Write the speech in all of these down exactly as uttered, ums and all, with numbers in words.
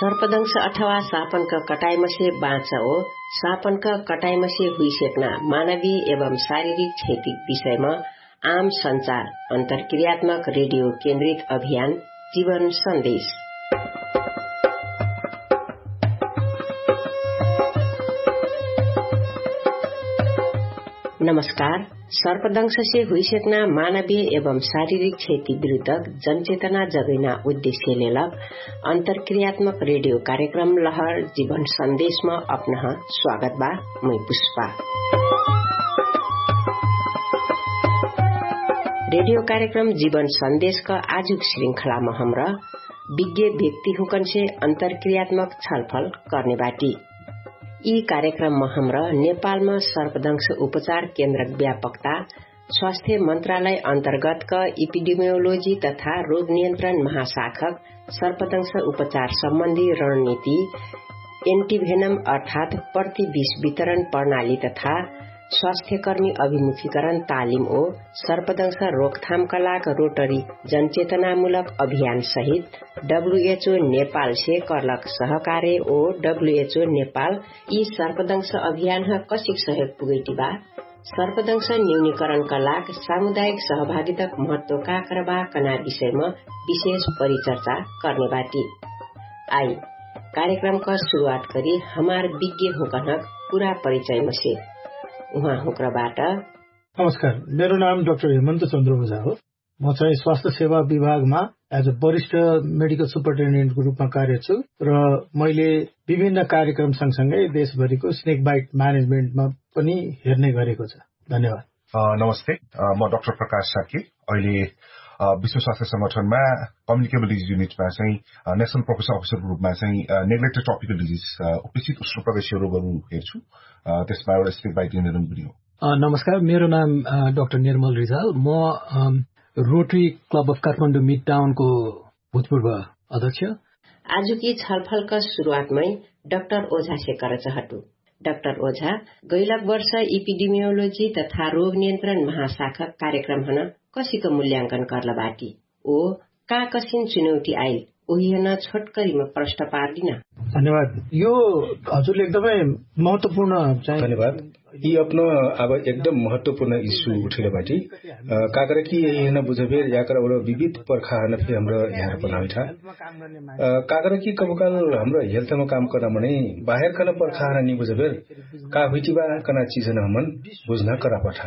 सर्पदंश अथवा सापनका कटाइमसे बाँचओ सापनका कटाइमसे हुइसेक्ना मानवीय एवं शारीरिक क्षति विषयमा आम संचार अन्तर्क्रियात्मक रेडियो केन्द्रित अभियान जीवन सन्देश। नमस्कार। सर्पदंश से हुइसेक्ना मानवीय एवं शारीरिक क्षति विरुद्ध जनचेतना जगैना उद्देश्य लेलक अन्तर्क्रियात्मक रेडियो कार्यक्रम लहर जीवन संदेश में अपना स्वागत बा। मैं पुष्पा। रेडियो कार्यक्रम जीवन संदेश का आजुक श्रृंखला में हमरा विज्ञ व्यक्ति हुकन से अन्तर्क्रियात्मक छलफल करने बाटी। यी कार्यक्रम में हमरा नेपाल में सर्पदंश उपचार केन्द्र व्यापकता स्वास्थ्य मंत्रालय अंतर्गत का इपिडेमियोलॉजी तथा रोग नियंत्रण महाशाखक सर्पदंश उपचार संबंधी रणनीति एंटीवेनम अर्थात प्रतिविष वितरण प्रणाली तथा स्वास्थ्यकर्मी अभिमुखीकरण तालिम ओ सर्पदंश रोकथाम का लाग रोटरी जनचेतनामूलक अभियान सहित डब्ल्यूएचओ नेपाल से करलक सहकार्य ओ डब्ल्यूएचओ नेपाल यी सर्पदंश अभियान कसिक सहयोग पुगैटी बा सर्पदंश न्यूनीकरण का लाग सामुदायिक सहभागिता महत्व का करबा कना विषय में विशेष परिचर्चा करने बाटी। आई कार्यक्रम का शुरुआत करी हमार विज्ञ हुकनक पूरा परिचय में से उहाँ हुक्रबाट। नमस्कार, मेरो नाम डाक्टर हेमन्त चन्द्र ओझा हो। म चाहिँ स्वास्थ्य सेवा विभागमा एज अ वरिष्ठ मेडिकल सुपरिन्टेन्डेन्टको रूपमा कार्यरत छु र मैले विभिन्न कार्यक्रम सँगसँगै देशभरिको स्नेक बाइट म्यानेजमेन्टमा पनि हेर्ने गरेको छ। धन्यवाद। नमस्ते, म डाक्टर प्रकाश सार्की अहिले विश्व स्वास्थ्य संगठनमा कम्युनिकेबल डिजिज युनिटमा चाहिँ नेशनल प्रोफेसर अफिसरको रूपमा चाहिँ नेग्लेक्टेड ट्रपिकल डिजिज उपस्थित उष्ण प्रदेशीय रोगहरू हेर्छु। त्यसमा एउटा स्नेक बाइट नियन्त्रण पनि हो। नमस्कार, मेरो नाम डाक्टर निर्मल रिजाल। म rotary club of Kathmandu mid टाउनको भूतपूर्व अध्यक्ष। आजुकी छलफल का शुरुआत में डाक्टर ओझा से कर चाहटू। डाक्टर ओझा गैलक वर्ष इपिडेमियोलॉजी तथा रोग नियंत्रण महाशाखा कार्यक्रम हन कसीको मूल्यांकन करला बाटी ओ का कसिन चुनौती आइल ओही हन छोटकरी में प्रश्न पार्दिन। धन्यवाद। यो हजुरले एकदमै महत्वपूर्ण चाहिँ धन्यवाद। यी अपनो अब एकदम महत्वपूर्ण इस्यु उठेर बाटी काकर की हेन बुझबे याकर और विविध परखा न फे हाम्रो यहाँ बनाइठा काकर की कबकाल हाम्रो हेल्थ में काम करना मने बाहिर कन परखा नि बुझबे का हुइटिबा कना चीज न हमन बुझना करा पठा।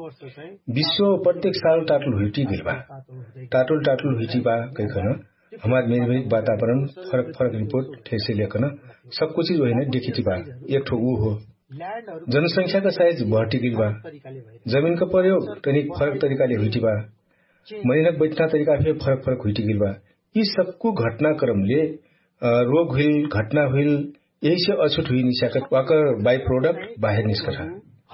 विश्व प्रत्येक साल टाटुल हुइटी गिलबा टाटुल टाटुल हुइटिबा कैखन हमार मेरवेक वातावरण फरक फरक रिपोर्ट ठेसे लेखन सब कुछ होइन देखिटिबा एक ठो ऊ हो। जनसंख्या का साइज भर्टिकल बा जमीन का प्रयोग तनिक फरक तरीकाले हुइटिबा मनिनक बैठना तरीका फे फरक फरक हुइटिगल बा। यी सबको घटनाक्रमले रोग हुइल घटना हुइल यही से अछुट हुई निशाकत वाकर बाई प्रोडक्ट बाहर निस्कता।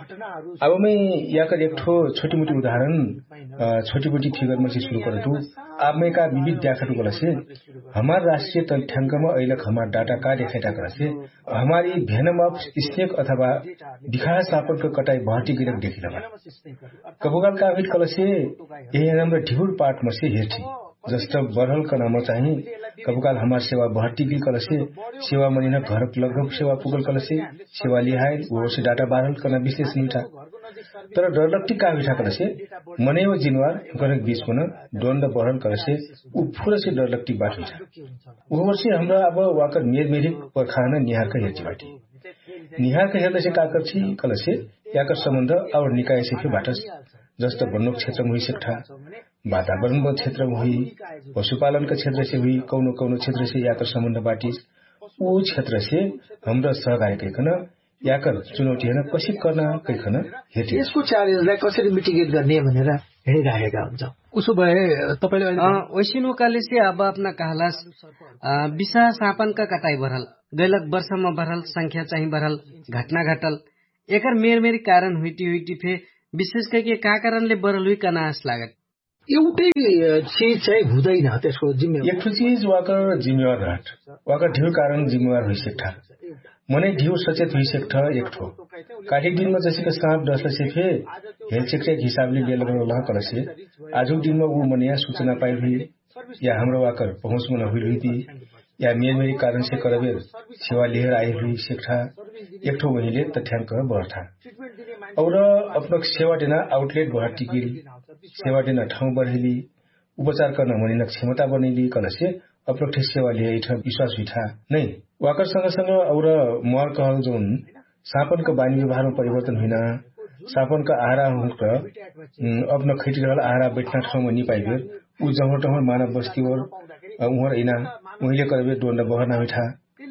अब मैं याकर एक ठो छोटी मोटी उदाहरण छोटी मोटी फिगर में से शुरू करतू। अब मैं का विविध व्याख्या करा से हमार राष्ट्रीय तथ्यांक में अहिलक हमार डाटा का देखाइटा करा से हमारी भेनम अफ स्नेक अथवा दिखा सापर को कटाई भर्टी गिरक देखिला कबुगाल का विट कला से यही नंबर ढिबुर पार्ट में से हेठी जस्तो बरहल का नाम चाहिए कबुकाल हमार सेवा भर्टी गिल कला से सेवा मनिना घर लगभग सेवा पुगल कला से सेवा लिहाय वो से डाटा बारहल करना विशेष मिठा तर डरलक्टी का बिठा कला से मने वो जिनवार गरक बीच में द्वंद बरहल कला से उ पूरा से डरलक्टी बात मिठा वो वर्ष हमरा अब वाकर मेर मेरी परखाना निहार का हेर्ची बाटी निहार का हेर्दा से का करछि कला से याकर सम्बन्ध और निकाय से के बाटस जस्तो वन्य क्षेत्र में हुई सकता वातावरण क्षेत्र में हुई पशुपालन का क्षेत्र से हुई कौनो कौनो क्षेत्र से याकर सम्बन्ध बाटी वो क्षेत्र से हमरा सहकार्य कैखन याकर चुनौती हैन कसरी गर्न कैखन हेर्छ यसको च्यालेन्जलाई कसरी मिटिगेट गर्ने भनेर हेरिरहेका हुन्छ। उसो भए तपाईले ओसिनोकाले से अब अपना कहलास विषा सापन का कटाई बरहल गैलक वर्ष में बरहल संख्या चाहिँ बरहल घटना घटल एकर मेर मेरी कारण हुइटी हुइटी फे विशेष करके का कारणले बरहल हुई कनास लागत एउटै चीज चाहिँ हुँदैन त्यसको जिम्मेवार एक चीज वाकर जिम्मेवार रहट वाकर ढेर कारण जिम्मेवार हुई सकता मने ढेर सचेत हुई सकता एक ठो काठिक दिन में जैसे सांप डसले से फे हेल्थ चेक के हिसाबले ले लगा कर से आजुक दिन में वो मने सूचना पाई हुई या हाम्रो वाकर पहुंच में हुई हुई थी या मेर मेरी कारण से करबेर सेवा लिएर आई हुई शिक्षा एक ठो वहीले तथ्याङ्क बढ्था और अपना सेवा देना आउटलेट बढाटी गिरी सेवा देना ठाउँ बढेली उपचार गर्न मनिन क्षमता बनेली कलसे अपना सेवा लिए विश्वास उठा नै वाकर सँगसँग और मर कहल जुन सापनको बानी व्यवहारमा परिवर्तन होइन सापनका आहारा हुँक अपना खैटी रहल आहारा बैठना ठाउँमा नि पाइबेर उ जहर टहर मानव बस्ती और उहर इना उहिले करबे डोन्ड बहना बिठा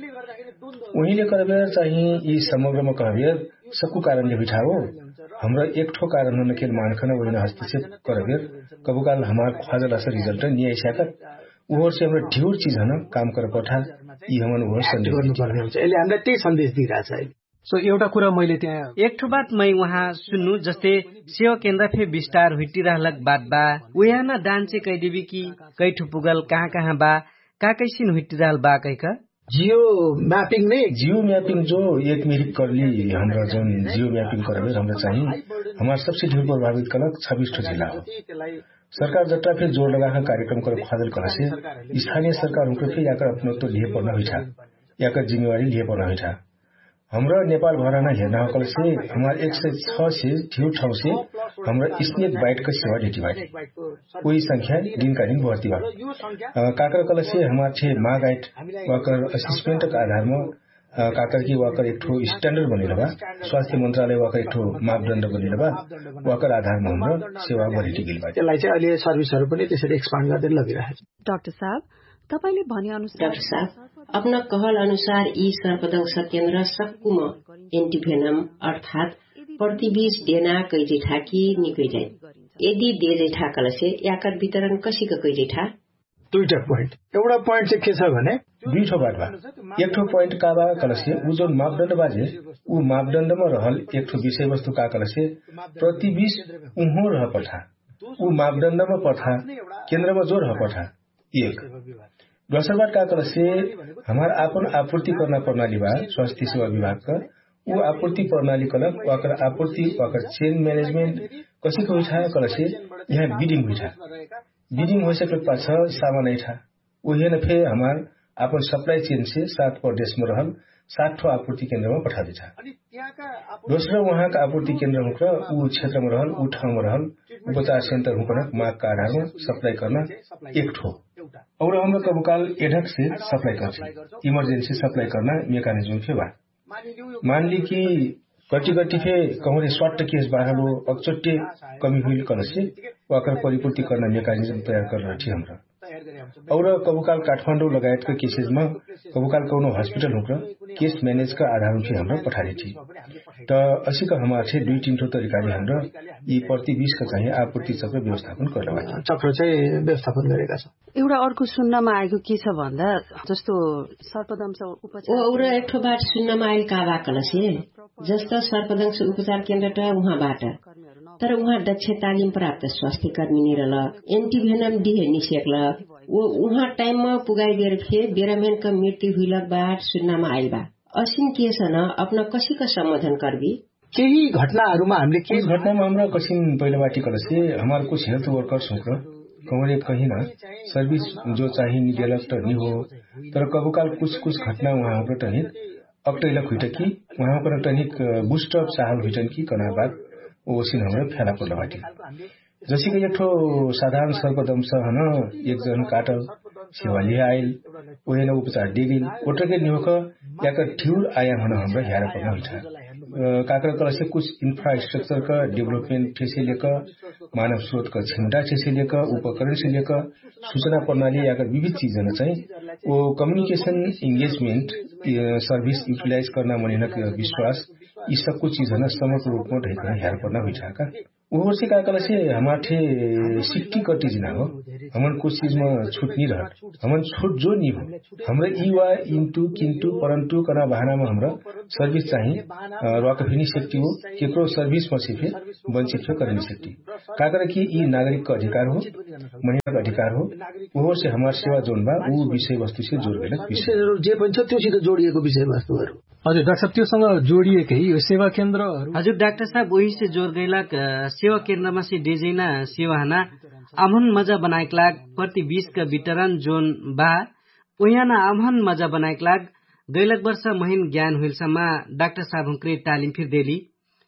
उहिले करबे चाहिँ यी समग्रमा कहबे सबको कारणले बिठा हो हाम्रो एक ठो कारण हुन के मानखन होइन हस्तक्षेप करबे कबुकाल हमार ख्वाजल असर रिजल्ट नि आइसक्या उहर से हाम्रो ढिउर चीज हन काम कर पठा यी हमन उहर सन्देश गर्नुपर्ने हुन्छ यसले हामीलाई त्यही सन्देश दिइरहेछ अहिले सो एउटा कुरा मैले त्यहाँ एक ठो बात मै वहाँ सुन्नु जस्तै सेवा केन्द्र फे विस्तार हुइटी रहलक बात बा उयाना डान्चे कैदेवी की कै ठुपुगल कहाँ कहाँ बा का कैसिन हुइटी रहल बा कैका जियो मैपिंग ने जियो मैपिंग जो एक मिनट करली हमरा जन जियो मैपिंग करबे हमरा चाहिए हमार सबसे ढेर प्रभावित कलक छब्बीस ठो जिला हो सरकार जट्टा फिर जोड़ लगाकर कार्यक्रम कर खादल करसे स्थानीय सरकार हुनकर फिर याकर अपनो तो लिए पर्ना हुइठा याकर जिम्मेवारी लिए पर्ना हुइठा हमरा नेपाल भराना हेर्न कल से हमार एक सय छ से ठिउ ठाउँ से हमरा स्नेक बाइट का सेवा देती बाइट कोई संख्या दिन का दिन बढ़ती बा काकर कल से हमार छे मा गाइड वाकर असिस्टेंट का आधार में काकर की वाकर एक ठो स्टैंडर्ड बनेला बा स्वास्थ्य मंत्रालय वाकर एक ठो मापदण्ड बनेला बा वाकर आधार में हाम्रो सेवा बढ़ेटी गेल बा त्यसलाई चाहिँ अहिले सर्भिसहरु पनि त्यसरी एक्सपान्ड गर्दै लगिरहेछ डाक्टर साहब तपाईले भने अनुसार डाक्टर साहब अपना कहल अनुसार यी सर्पदंश केन्द्र सक्कुम एन्टिभेनम अर्थात प्रति बीस डेना कैजेठा कि निकैजाइ यदि डेजेठा कलसे याकर वितरण कसिक कैजेठा दुईटा पोइन्ट एउटा पोइन्ट चाहिँ के छ भने दुई ठो बात बा एक ठो पोइन्ट का बा कलसे उ जो मापदण्ड बाजे उ मापदण्डमा रहल एक ठो विषय वस्तु का कलसे प्रति बीस उहो रह पठा उ मापदण्डमा पठा केन्द्रमा जो रह पठा एक दोस्रो बात का कलसे हमार आपन आपूर्ति करना प्रणाली बा स्वास्थ्य सेवा विभाग का वो आपूर्ति प्रणाली कलक वाकर आपूर्ति वाकर चेन मैनेजमेंट कसी को उठा कलसे यहाँ बिडिंग उठा बिडिंग हो सके पाछ सामान उठा वही न फे हमार आपन सप्लाई चेन से सात प्रदेश में रहल सात ठो आपूर्ति केन्द्र में पठा देता दोस्रो वहाँ का आपूर्ति केन्द्र हुकर ऊ क्षेत्र में रहल ऊ ठाउँ में रहल उपचार सेंटर हुकर माग का आधार में सप्लाई करना एक ठो और हम कबुकाल एडक से सप्लाई करते इमरजेंसी सप्लाई करना मेकानिज्म फे बा मान ली कि गट्टी गट्टी फे कहूँ शॉर्ट केस बाहर वो अक्चोटे कमी हुई कल से वाकर परिपूर्ति करना मेकानिज्म तैयार कर रही हमरा और कबुकाल काठमाडौँ लगायतका केसेसमा कबुकाल कौनो हस्पिटल हुकर केस मैनेज का आधार से हमरा पठाई थी त असी का हमार छे दुई तीन ठो तरिकाले हाम्रो यी प्रति बीस का चाहिँ आपूर्ति चक्र व्यवस्थापन गर्नु चक्र चाहिँ व्यवस्थापन गरेका छ एउटा अर्को सुन्नमा आएको के छ भन्दा जस्तो सर्पदंश उपचार ओ एउटा एक ठो बात सुन्नमा आइल का बाकलसे जस्तो सर्पदंश उपचार केन्द्र त उहाँबाट तर उहाँ दक्ष तालिम प्राप्त स्वास्थ्य कर्मी निरल एन्टिभेनम डिहे निसेक्ल वो उहाँ टाइममा पुगाइदिएर फे बेरामेनका मृत्यु हुइलक बाट सुन्नमा आइल बा असिन के छ न अपना कसीका सम्बोधन करबी केही घटनाहरूमा हामीले के घटनामा हमरा कसिन पहिलोबाटी कलसे हमार कुछ हेल्थ वर्कर्स हुँक कमरे कहीं ना सर्विस जो चाहिए निदेलक त नि हो तर कबुकाल कुछ कुछ घटना वहाँ पर टनिक अक्टैलक हुइटकी वहाँ पर टनिक बूस्टर चाहल हुइटकी कना बाद ओसिन हमरा फेला पर्लाबाटी जैसे कि एक ठो साधारण सर्पदंश हन एक जन काटल सेवाली आइल ओहेन उपचार दिगिल ओटके निहोक याका ठिउर आयाम हन हमरा हेरा पर्न हुन्छ काकर कलसे कुछ इंफ्रास्ट्रक्चर का डेवलपमेंट से लेकर मानव स्रोत का क्षमता से लेकर उपकरण से लेकर सूचना प्रणाली याका विविध चीजहरु चाहिँ वो कम्युनिकेशन एंगेजमेंट सर्भिस यूटिलाइज करना मनिनक विश्वास यी सबको चीजहरु समग्र रूपमा ढेक्न हेर पर्न हुइठाका वो से का कलसे हमारे सिक्टी कटी जिना हो हमन कुछ चीज में छूट नहीं रहा हमन छूट जो नहीं हो हमरा इवा इनटू किंतु परंतु कना बहाना में हमरा सर्विस चाहिए रॉक फिनी सेफ्टी हो केकरो सर्विस में से वंचित करनी सेफ्टी का करे कि ई नागरिक का अधिकार हो महिला का अधिकार हो वो से हमार सेवा जोन बा ऊ विषय वस्तु से जोड गेलक विषय जे पनि छ त्योसित जोडिएको विषय वस्तुहरू हजुर डाक्टर साहब त्योसँग जोडिएकै यो सेवा केन्द्र हजुर डाक्टर साहब वही से जोड़ गैलाक सेवा केन्द्रमा से डेजैना सेवा हना आमुन मजा बनाइकलाक प्रति बीस का वितरण जोन बा ओयाना आमहन मजा बनाएक लाग गैलक वर्ष महिन ज्ञान हुइलसम्म डाक्टर साहब हुँक्रे तालिम फिर देली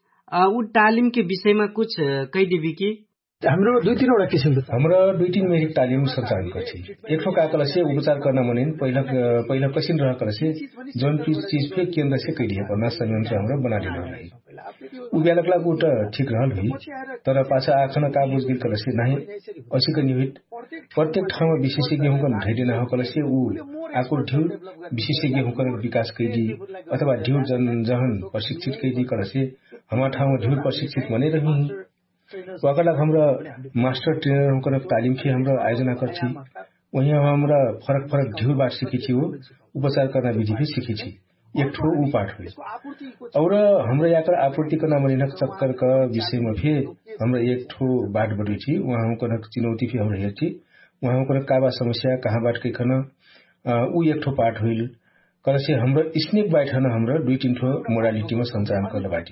ऊ तालिम के विषयमा कुछ कही देवी की हाम्रो दुई तीनवटा किसिमको हाम्रो दुई तीन मेरिक तालिम सञ्चालन गर्छ एक ठो काकला से उपचार गर्न मनिन पहिला पहिला कसिन रहकला से जन चीज पे केन्द्र से कैदिए पर्ना संयंत्र हाम्रो बनाले रहलाई उब्यालक लाग उट ठीक रहल हुई तर पाछा आखन का बुझगिल कला से नाही असिक निहित प्रत्येक ठाउँमा विशेषज्ञ हुकन ढैदिन हकला से ऊ आकुल ढ्यू विशेषज्ञ हुकन विकास कैदी अथवा ढ्यू जन जहन प्रशिक्षित कैदी कला से हाम्रो ठाउँमा ढ्यू प्रशिक्षित मने रही वकला हाम्रो मास्टर ट्रेनर हुकन तालिम के हाम्रो आयोजना गर्छ वही हमरा फरक फरक ढ्यू बात सिकेछि हो उपचार गर्न विधि भी सिकेछि एक ठो ऊ पाठ हो और हाम्रो याकर आपूर्ति गर्न मनिनक चक्कर का विषय में भी हाम्रो एक ठो बात बढी छी वहाँ हुकन चुनौती भी हाम्रो हेर्छि वहाँ हुकन काबा समस्या कहाँबाट के खन ऊ एक ठो पाठ होइल कलसे हाम्रो स्नेक बाइट हन हाम्रो दुई तीन ठो मोडालिटीमा सञ्चालन गर्न बाटी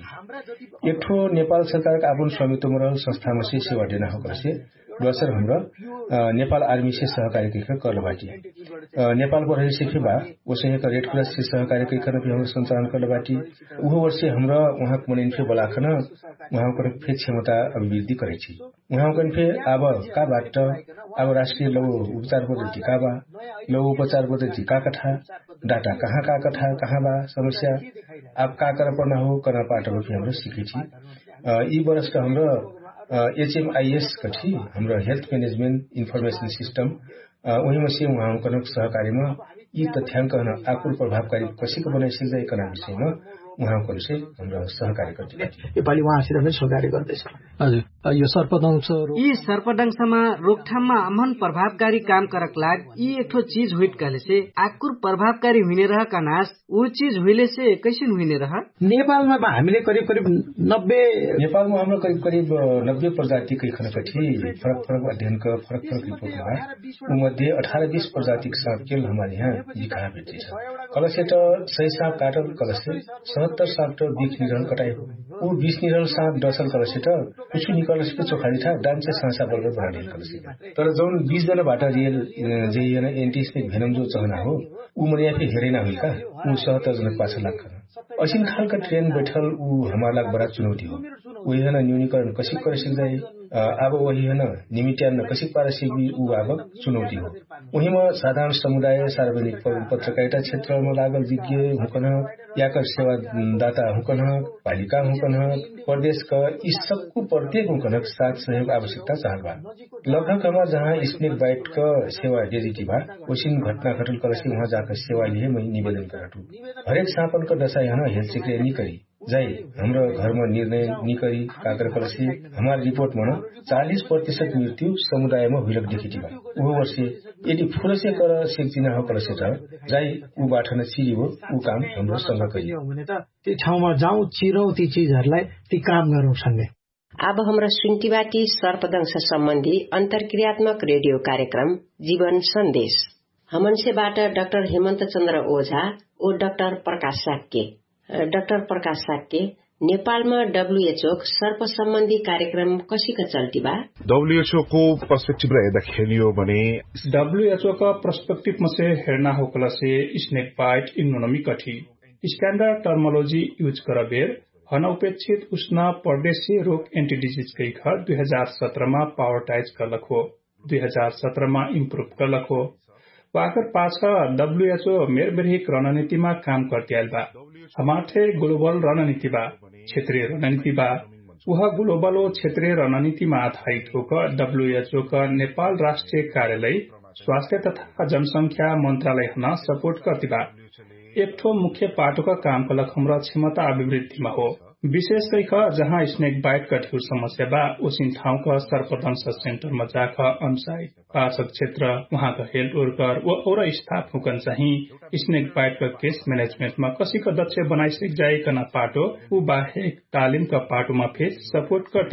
एक ठो नेपाल सरकारका आफ्नो स्वामित्वमा रहल संस्थामा से सेवा देना हो कलसे दोस्रो हाम्रो नेपाल आर्मी से सहकारी के गर्न बाटी नेपाल बढे से बा ओसे का रेड क्रॉस से सहकारी के गर्न भी हाम्रो सञ्चालन गर्न बाटी उहो वर्ष हाम्रो वहाँ मनिन फे बलाखन वहाँ को फे क्षमता अभिवृद्धि करे छी वहाँ को फे अब का बाट अब राष्ट्रिय लघु उपचार पद्धति का बा लघु उपचार पद्धति का कथा डाटा कहाँ का कथा कहाँ बा समस्या अब का कर पर्ना हो करना पाठ भी हाम्रो सिकेछि यी वर्ष का हाम्रो एचएमआईएस कथी हाम्रो हेल्थ मैनेजमेंट इन्फर्मेशन सिस्टम वही में से वहाँ को सहकारीमा यी तथ्याङ्क आकुल प्रभावकारी कसैको बनाइ सिक्दै कना विषयमा उहाँको चाहिँ हाम्रो सहकारी गर्दै नेपाली उहाँसित नै सहकारी गर्दैछ हजुर यो सर्पदंश यी सर्पदंशमा रोकथाममा अमन प्रभावकारी काम करक लाग यी एकठो चीज हुइट कहले से आकुर प्रभावकारी हुने रह कनास ऊ चीज हुइले से कैसिन हुने रह नेपालमा हामीले करिब करिब नब्बे नेपालमा हाम्रो करिब करिब नब्बे प्रजातिकै खनकठी फरक फरक अध्ययनका फरक फरक रिपोर्टमा मध्ये अठारह बीस प्रजातिका साँप केवल हमारे यहाँ दिखा भेटे छ कलसेट सही साँप काटल कलसे सत्तर साँप तो बीस निरल कटाई वो बीस निरल साँप दसल कलसेट कुछ निकलस पे चोखाली था डांस सांसा बलर बना कलसेट तर जौन बीस जना बाटा रियल जेन एन्टीस्नेक भेनम जो चहना हो ऊ मरिया फे हेरेना हुई का ऊ सत्तर जना पाँच लाख असिन खालका ट्रेन बैठल ऊ हमारा लाग बड़ा चुनौती हो वही है ना न्यूनीकरण कसी कर सिक्दै अब वही है ना निमित्यान्न कसी पार सिक्दी ऊ अब चुनौती हो वही में साधारण समुदाय सार्वजनिक पत्रकारिता क्षेत्रमा लागल विज्ञ हुकन याकर सेवा दाता हुकन पालिका हुकन प्रदेशका यी सबको प्रत्येक हुकन साथ सहयोग आवश्यकता चाहबा लगभग हमारा जहाँ स्नेक बाइट का सेवा डेजिटी बा उसिन घटना घटल करसी वहाँ जाकर सेवा लिए मैं निवेदन करटू हरेक सापन का दशा यहाँ हेल्थ सिक्रे नहीं करी जाए हाम्रो घरमा निर्णय निकरी काकर कलसी हमारे रिपोर्ट में चालीस प्रतिशत मृत्यु समुदाय में हुइलक देखी बा वो वर्ष यदि फुलसे कर सेक्जिना हो कलसे त जाई ऊ बाठन चिरी हो ऊ काम हाम्रो सँग करी भने त त्यो ठाउँमा जाउँ चिरौँ ती चीजहरुलाई ती काम गरौँ सँगै अब हाम्रो सुन्तीबाटी सर्पदंश सम्बन्धी अन्तर्क्रियात्मक रेडियो कार्यक्रम जीवन सन्देश हमनसेबाट डाक्टर हेमन्त चन्द्र ओझा ओ डाक्टर प्रकाश साक्य डाक्टर प्रकाश साक्य नेपालमा डब्ल्यूएचओ सर्प सम्बन्धी कार्यक्रम कसीका चल्ती बा डब्ल्यूएचओ को पर्सपेक्टिभ हेर्दाखेरि हो भने डब्ल्यूएचओ का पर्सपेक्टिभ में से हेर्ना हो कला से स्नेक बाइट इम्यूनोमी कठी स्टैंडर्ड टर्मोलॉजी यूज करबेर अनौपेक्षित उष्ण परदेशी रोग एंटी डिजीज के घर दुई हजार सत्रह में पावरटाइज करलक हो दुई हजार सत्रह में इम्प्रूव करलक हो वाकर पाछा डब्ल्यूएचओ मेरबेरिक रणनीति में काम करते आयल बा हमारे ग्लोबल रणनीति बा क्षेत्रीय रणनीति बा वह ग्लोबल क्षेत्रीय रणनीति में आधारित होकर डब्ल्यूएचओ का नेपाल राष्ट्रीय कार्यालय स्वास्थ्य तथा जनसंख्या मंत्रालय हना सपोर्ट करती बा एक ठो मुख्य पाटो का काम कलक हमरा क्षमता अभिवृद्धि में हो विशेष कर जहाँ स्नेक बाइट का ढेर समस्या बा उसिन ठाउँ का सर्पदंश सेंटर में जाकर अनसाइट पाचक क्षेत्र वहाँ का हेल्थ वर्कर व और स्टाफ हुकन चाहिए स्नेक बाइट का केस मैनेजमेंट में कसी का दक्ष बनाई सिक जाए कना पाटो उ बाहेक तालीम का पाटो में फिर सपोर्ट करती बा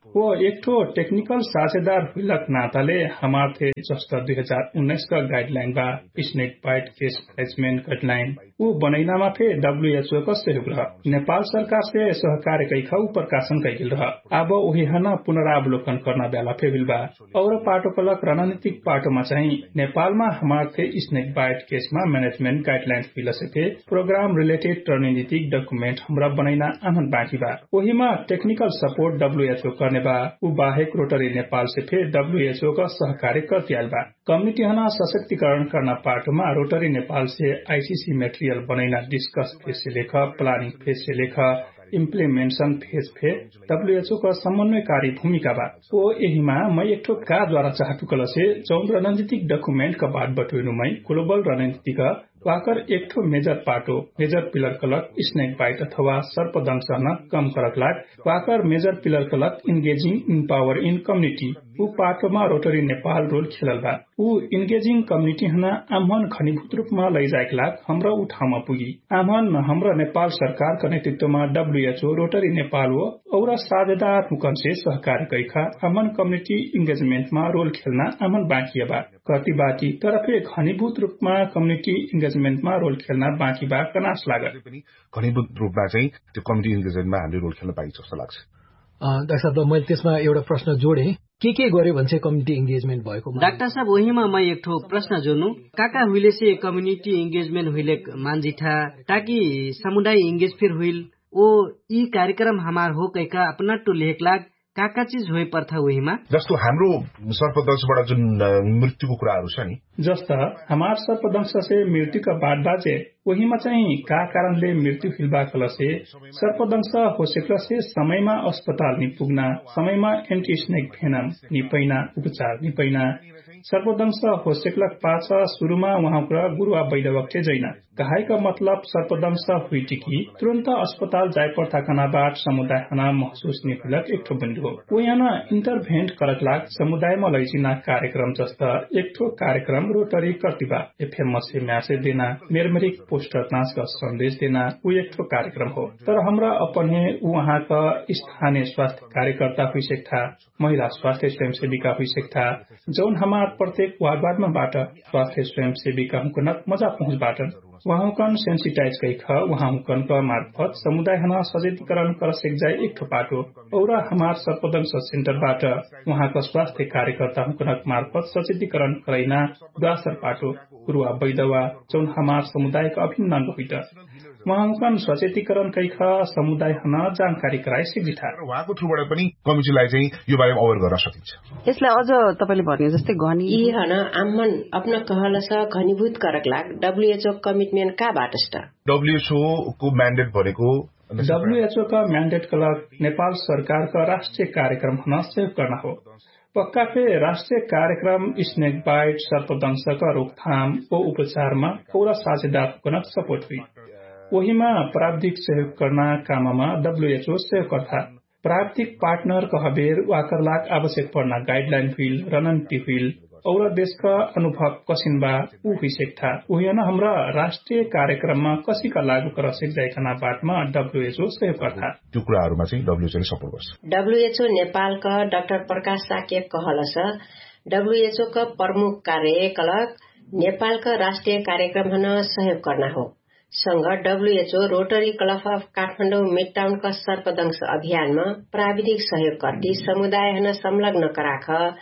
वो एक ठो टेक्निकल साझेदार हुइलक नाताले हमार थे जस्ता दुई हजार उन्नाइस का गाइडलाइन बा snake bite case management guideline वो बनैनामा फे डब्ल्यूएचओ का सहयोग रहा नेपाल सरकार से सहकार्य कैखा प्रकाशन कैगिल रहा अब वही हना पुनरावलोकन करना बेला फेबिल बा और पाटो कलक रणनीतिक पाटोमा चाहिँ नेपालमा हमार थे स्नेक बाइट केसमा management guideline philosophy programme related रणनीतिक डॉक्यूमेंट हमरा बनैना आमन बाँकी बा वहीमा टेक्निकल सपोर्ट डब्ल्यूएचओ करने बा उ बाहेक रोटरी नेपाल से फिर डब्ल्यूएचओ का सहकार्य करतियाल बा कम्युनिटी हना सशक्तिकरण करना पाटोमा रोटरी नेपाल से आईसीसी मेटेरियल बनैना डिस्कस फेज से लेखा प्लानिंग फेज से लेखा इम्प्लीमेंशन फेज फे डब्ल्यूएचओ का समन्वयकारी भूमिका बा ओ एहिमा मैं एक ठो का द्वारा चाहतुकल से जौन रणनीतिक डॉक्यूमेंट का बात बटुनु मैं ग्लोबल रणनीति का वाकर एक ठो मेजर पाटो मेजर पिलर कलक स्नेक बाइट अथवा सर्पदंश न कम करक लाग वाकर मेजर पिलर कलक engaging in power in community उ पाटोमा रोटरी नेपाल रोल खेलल बा उ इंगेजिंग कम्युनिटी हना आमहन घनीभूत रूपमा लैजाएक लाग हमरा उ ठाउँमा पुगी आमहन हमरा नेपाल सरकार का नेतृत्वमा डब्ल्यूएचओ रोटरी नेपाल हो और साझेदार हुकम से सहकार्य कैखा आमन कम्युनिटी इंगेजमेंटमा रोल खेलना आमन बाँकी बा कति बाटी तरफे घनीभूत रूपमा कम्युनिटी इंगेजमेंटमा रोल खेल्न बाँकी बा कनास लागत घनीभूत रूपमा चाहिँ त्यो कम्युनिटी इंगेजमेन्टमा हामीले रोल खेल्न पाइन्छ जस्तो लाग्छ। डाक्टर साहब मैले त्यसमा एउटा प्रश्न जोडे के के गर्यो भने चाहिँ कम्युनिटी इंगेजमेंट भएको डाक्टर साहब वहीमा मैं एक ठो प्रश्न जोड्नु काका हुइले से कम्युनिटी इंगेजमेंट हुइले मानजिठा ताकि समुदाय इंगेज फिर हुइल ओ ई कार्यक्रम हमार हो कैका अपना टो लेख लाग काका चीज होय पर्था वहीमा जस्तो हाम्रो सर्पदंशबाट जुन मृत्युको कुराहरू छ नि जस्ता हमार सर्पदंश से मृत्यु का बाद बाजे वहीमा चाहिँ का कारणले मृत्यु हिलबा कलसे सर्पदंश होसेक्ल से समयमा अस्पताल निपुग्ना समयमा एन्टी स्नेक भेनम निपैना उपचार निपैना सर्पदंश होसेक्लक पाछा शुरूमा उहाँका गुरुवा वैदवक्ते जैना कहाइका मतलब सर्पदंश हुइटिकी तुरन्त अस्पताल जाय पर्था कनाबाट समुदाय हना महसुस निफिलक एक ठो बन्द हो वो यहाँ इंटरभेंट करक लाग समुदायमा लैजिना कार्यक्रम जस्ता एक ठो कार्यक्रम रोटरी प्रतिभा एफएम से मैसेज देना मेरमरिक पोस्टर नाच का संदेश देना वो एक ठो कार्यक्रम हो तर हमरा अपने वहाँ का स्थानीय स्वास्थ्य कार्यकर्ता हुई सकता महिला स्वास्थ्य स्वयंसेविका हुई सकता जौन हमार प्रत्येक वार्ड में बाट स्वास्थ्य स्वयंसेविका हुकन मजा पहुँच बाट वहाँ सेंसिटाइज कैख वहाँ का मार्फत समुदाय हना सचेतीकरण कर सकजाय एक ठो पाटो और हमार सर्पदंश सेन्टरबाट वहाँ का स्वास्थ्य कार्यकर्ता हुकन मार्फत सचेतीकरण करैना दुआसर पाटो गुरुवा वैदवा जौन हमार समुदाय का अभिन्न अंग हुइट वहाँ सचेतीकरण कैखा समुदाय हना जानकारी गराए सिग्दिथा वहाँको थ्रुबाट पनि कमिटीलाई चाहिँ यो बारेमा अवेर गर्न सकिन्छ। यसलाई अझ तपाईले भने जस्तै घनी यी हन आमन अपना कहलस घनीभूत करक लाग डब्ल्यूएचओ कमिटमेन्ट का बाटस्ट डब्ल्यूएचओ को म्यान्डेट भनेको डब्ल्यूएचओ का म्यान्डेट कलक नेपाल सरकार का राष्ट्रिय कार्यक्रम हना सहयोग गर्न हो पक्का पे राष्ट्रिय कार्यक्रम स्नेक बाइट सर्पदंश का रोकथाम ओ उपचारमा पूरा साझेदार हुकन सपोर्ट हुई वहीमा प्राविधिक सहयोग करना काममा डब्ल्यूएचओ सहयोग करता प्राविधिक पार्टनर कहबेर वाकर लाग आवश्यक पर्ना गाइडलाइन फिल रणनीति फिल और देश का अनुभव कसिनबा ऊ हुई सकता उहिना हमरा राष्ट्रिय कार्यक्रममा कसिका लागू कर सकजाइकना बाटमा डब्ल्यूएचओ सहयोग करता त्यो कुराहरुमा चाहिँ डब्ल्यूएचओ ले सपोर्ट गर्छ। डब्ल्यूएचओ नेपाल का डाक्टर प्रकाश साके कहलस डब्ल्यूएचओ का प्रमुख कार्यकलक नेपाल का राष्ट्रिय कार्यक्रम हन सहयोग करना हो संघ WHO rotary club of Kathmandu mid town का सर्पदंश अभियान में प्राविधिक सहयोग करती समुदाय हन संलग्न कराख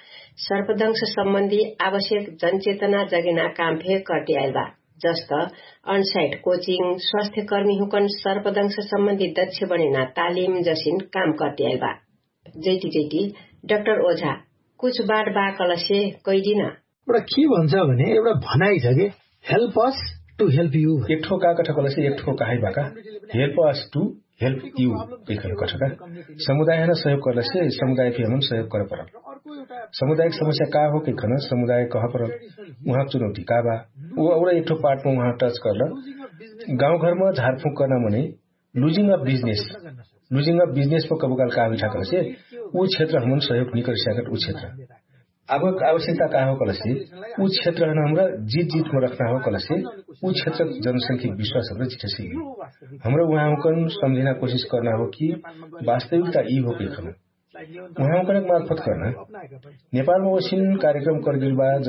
सर्पदंश सम्बन्धी आवश्यक जनचेतना जगिना काम फे करती आइल बा जस्त अनसाइट कोचिंग स्वास्थ्य कर्मी हुकन सर्पदंश सम्बन्धी दक्ष बनेना तालिम जसिन काम करती आइल बा जैती जैती डाक्टर ओझा कुछ बाड बा कलसे कैदिन एउटा के भन्छ भने एउटा भनाइ छ के help us to help you एक ठो का कथा कलसे एक ठो काहे बाका help us to help you देखल कथा समुदाय हन सहयोग करले से समुदाय के हम सहयोग करे परल समुदायिक समस्या का हो के खन समुदाय कहाँ परल वहाँ चुनौती का बा वो और एक ठो पार्ट में वहाँ टच करल गाउँ घर में झारफूक करना मने losing of business losing of business पर कबुकाल का बिठा करसे वो क्षेत्र हम सहयोग नहीं कर सकत वो क्षेत्र अब आवश्यकता का हो कलसे ऊ क्षेत्र हमरा जीत जीत में रखना हो कलसे ऊ क्षेत्र जनसंख्या विश्वास हमरा जितसी हमरा वहाँ कन समझना कोशिश करना हो कि वास्तविकता ई हो के खन महाकनक मार्फत गर्न नेपालमा वसिन कार्यक्रम करगिलबा